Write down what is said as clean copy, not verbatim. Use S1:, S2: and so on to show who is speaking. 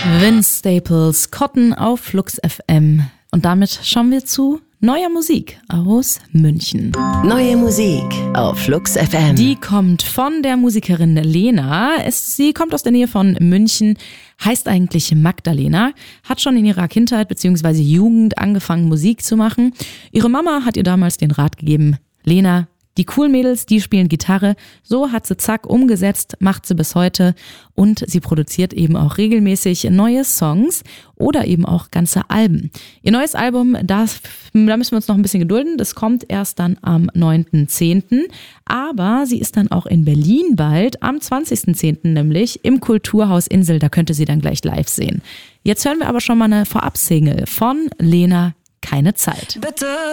S1: Vince Staples, Cotton auf Flux FM. Und damit schauen wir zu neuer Musik aus München.
S2: Neue Musik auf Flux FM.
S1: Die kommt von der Musikerin Lena. Sie kommt aus der Nähe von München, heißt eigentlich Magdalena, hat schon in ihrer Kindheit bzw. Jugend angefangen, Musik zu machen. Ihre Mama hat ihr damals den Rat gegeben, Lena, die coolen Mädels, die spielen Gitarre. So hat sie zack umgesetzt, macht sie bis heute und sie produziert eben auch regelmäßig neue Songs oder eben auch ganze Alben. Ihr neues Album, da müssen wir uns noch ein bisschen gedulden, das kommt erst dann am 9.10., aber sie ist dann auch in Berlin bald, am 20.10. nämlich im Kulturhaus Insel, da könnt ihr sie dann gleich live sehen. Jetzt hören wir aber schon mal eine Vorab-Single von Lena, Keine Zeit.
S3: Bitte